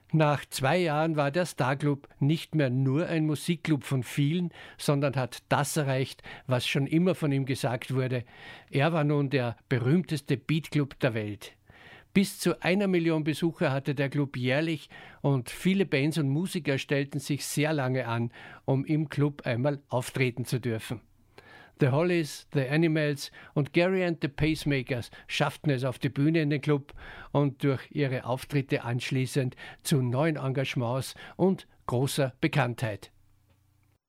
Nach 2 Jahren war der Starclub nicht mehr nur ein Musikclub von vielen, sondern hat das erreicht, was schon immer von ihm gesagt wurde. Er war nun der berühmteste Beatclub der Welt. Bis zu 1 Million Besucher hatte der Club jährlich und viele Bands und Musiker stellten sich sehr lange an, um im Club einmal auftreten zu dürfen. The Hollies, The Animals und Gary and the Pacemakers schafften es auf die Bühne in den Club und durch ihre Auftritte anschließend zu neuen Engagements und großer Bekanntheit.